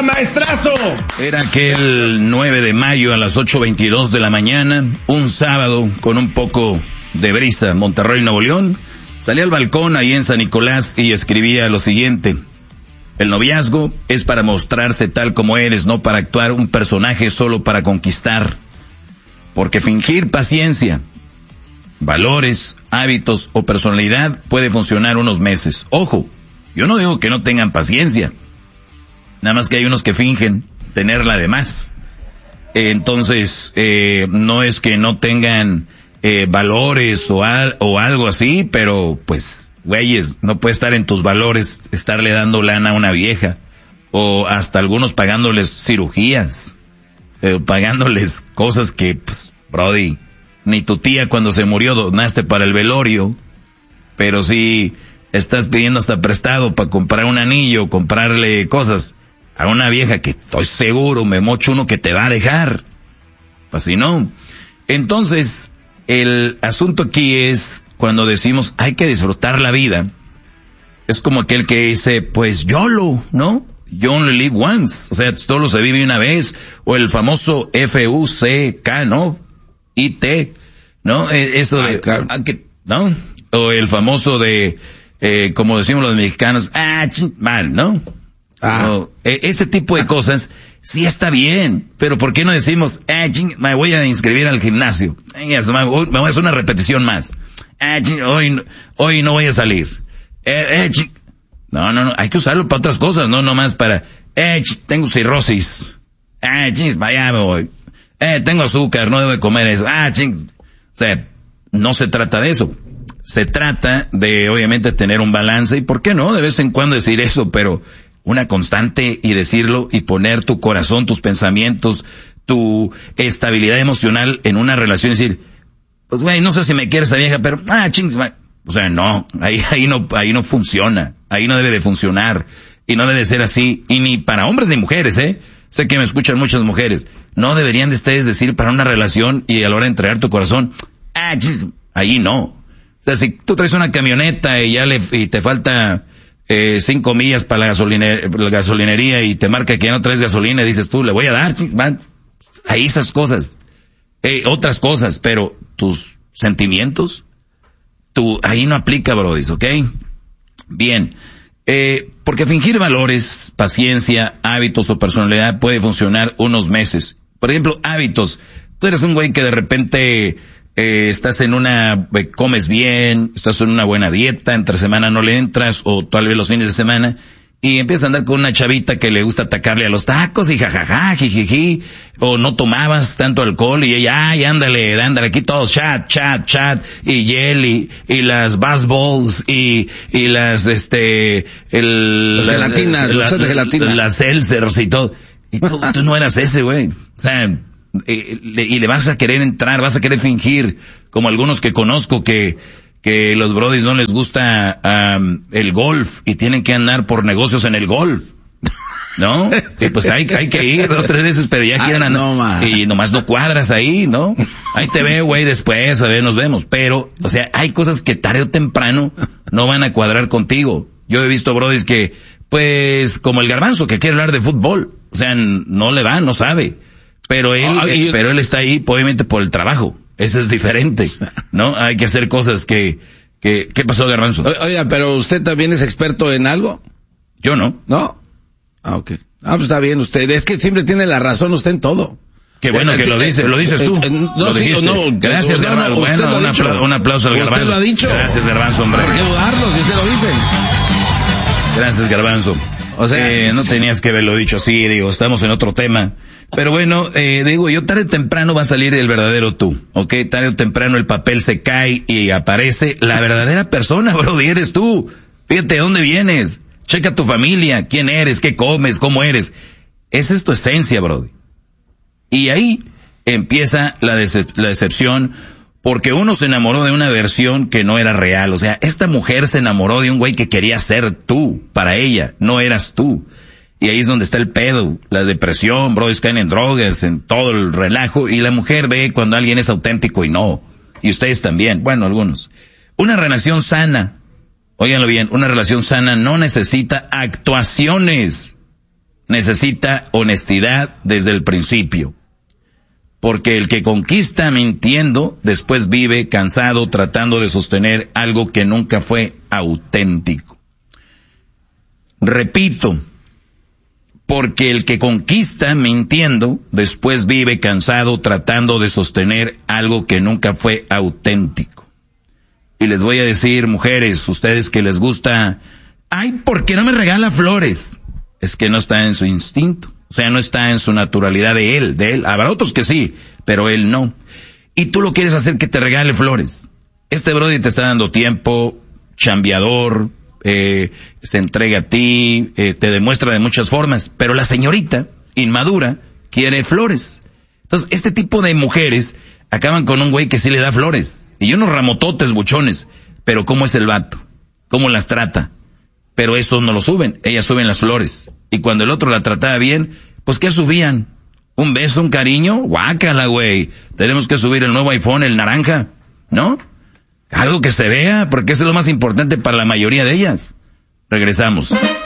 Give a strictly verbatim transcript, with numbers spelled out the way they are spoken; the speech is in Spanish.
maestrazo! Era aquel nueve de mayo a las ocho veintidós de la mañana, un sábado con un poco de brisa en Monterrey, Nuevo León. Salí al balcón ahí en San Nicolás y escribía lo siguiente: el noviazgo es para mostrarse tal como eres, no para actuar un personaje solo para conquistar. Porque fingir paciencia, valores, hábitos o personalidad puede funcionar unos meses. Ojo, yo no digo que no tengan paciencia, nada más que hay unos que fingen tenerla de más. Eh, entonces, eh, no es que no tengan eh, valores o, al, o algo así, pero pues, güeyes, no puede estar en tus valores estarle dando lana a una vieja, o hasta algunos pagándoles cirugías, eh, pagándoles cosas que, pues, brody, ni tu tía cuando se murió donaste para el velorio, pero si estás pidiendo hasta prestado para comprar un anillo, comprarle cosas a una vieja que estoy seguro, me mocho uno que te va a dejar. Pues si no. Entonces, el asunto aquí es cuando decimos hay que disfrutar la vida. Es como aquel que dice, pues YOLO, ¿no? You only live once. O sea, solo se vive una vez. O el famoso F U C K, ¿no? I T, ¿no? Eso de, ¿no? O el famoso de, eh, como decimos los mexicanos, ah, ching, mal, ¿no? Ah. O, eh, ese tipo de cosas sí está bien, pero ¿por qué no decimos, ah, ching, me voy a inscribir al gimnasio, me voy a hacer una repetición más, ah, ching, hoy, hoy no voy a salir, eh, eh, ching. No, no, no, hay que usarlo para otras cosas, no nomás para, eh, ching, tengo cirrosis, ah, ching, vaya me voy. Eh, tengo azúcar, no debo de comer eso. Ah, ching. O sea, no se trata de eso. Se trata de, obviamente, tener un balance. Y por qué no, de vez en cuando decir eso, pero una constante y decirlo y poner tu corazón, tus pensamientos, tu estabilidad emocional en una relación y decir, pues güey, no sé si me quiere esa vieja, pero, ah, ching. O sea, no, ahí, ahí no, ahí no funciona. Ahí no debe de funcionar. Y no debe ser así. Y ni para hombres ni mujeres, ¿eh? Sé que me escuchan muchas mujeres. No deberían de ustedes decir para una relación y a la hora de entregar tu corazón, ah, ahí no. O sea, si tú traes una camioneta y ya le, y te falta, eh, cinco millas para la, gasoline, la gasolinería y te marca que ya no traes gasolina y dices tú, le voy a dar, man. Ahí esas cosas. Eh, otras cosas, pero tus sentimientos, tú, ahí no aplica, brodis, ¿ok? Bien. Eh, porque fingir valores, paciencia, hábitos o personalidad puede funcionar unos meses. Por ejemplo, hábitos. Tú eres un güey que de repente eh, estás en una, eh, comes bien, estás en una buena dieta, entre semana no le entras, o tal vez los fines de semana, y empiezas a andar con una chavita que le gusta atacarle a los tacos y jajaja, jijiji, o no tomabas tanto alcohol y ella, ay, ándale, ándale, aquí todos, chat, chat, chat, y jelly, y las bass balls, y, y las, este, el, las gelatinas, la, los la, de gelatina. Las seltzers y todo. Y tú, tú no eras ese, güey. O sea, eh, le, y le vas a querer entrar, vas a querer fingir, como algunos que conozco que, que los brodis no les gusta um, el golf y tienen que andar por negocios en el golf, ¿no? Y pues hay, hay que ir dos, tres veces, pero ya quieren andar. No, man. Y nomás no cuadras ahí, ¿no? Ahí te veo, güey, después, a ver, nos vemos. Pero, o sea, hay cosas que tarde o temprano no van a cuadrar contigo. Yo he visto brodis que, pues, como el Garbanzo, que quiere hablar de fútbol. O sea, no le va, no sabe. Pero él, oh, eh, pero él está ahí, obviamente, por el trabajo. Eso es diferente, ¿no? Hay que hacer cosas que, que, ¿qué pasó, Garbanzo? Oiga, pero usted también es experto en algo. Yo no. ¿No? Ah, ok. Ah, pues está bien usted. Es que siempre tiene la razón usted en todo. Qué bueno que lo dice, lo dices tú. No, lo sí, no. Gracias, no, Garbanzo. No, bueno, un, apla un aplauso al Garbanzo. Usted lo ha dicho. Gracias, Garbanzo, hombre. ¿Por qué dudarlo si usted lo dice? Gracias, Garbanzo. O sea, eh, no tenías que haberlo dicho así, digo, estamos en otro tema. Pero bueno, eh, digo, yo tarde o temprano va a salir el verdadero tú, ¿ok? Tarde o temprano el papel se cae y aparece la verdadera persona, brody, eres tú. Fíjate de dónde vienes. Checa tu familia, quién eres, qué comes, cómo eres. Esa es tu esencia, brody. Y ahí empieza la, decep la decepción, porque uno se enamoró de una versión que no era real. O sea, esta mujer se enamoró de un güey que quería ser tú, para ella, no eras tú. Y ahí es donde está el pedo, la depresión, bro, caen en drogas, en todo el relajo, y la mujer ve cuando alguien es auténtico y no. Y ustedes también, bueno, algunos. Una relación sana, óiganlo bien, una relación sana no necesita actuaciones. necesita honestidad desde el principio. Porque el que conquista mintiendo, después vive cansado tratando de sostener algo que nunca fue auténtico. Repito, porque el que conquista mintiendo, después vive cansado tratando de sostener algo que nunca fue auténtico. Y les voy a decir, mujeres, ustedes que les gusta, ay, ¿por qué no me regala flores? Es que no está en su instinto. O sea, no está en su naturalidad de él, de él. Habrá otros que sí, pero él no. Y tú lo quieres hacer que te regale flores. Este brody te está dando tiempo, chambeador, eh, se entrega a ti, eh, te demuestra de muchas formas. Pero la señorita, inmadura, quiere flores. Entonces, este tipo de mujeres acaban con un güey que sí le da flores. Y unos ramototes buchones. Pero ¿cómo es el vato? ¿Cómo las trata? Pero esos no lo suben, ellas suben las flores. Y cuando el otro la trataba bien, pues ¿qué subían? ¿Un beso, un cariño? Guácala, güey. Tenemos que subir el nuevo iPhone, el naranja, ¿no? Algo que se vea, porque eso es lo más importante para la mayoría de ellas. Regresamos.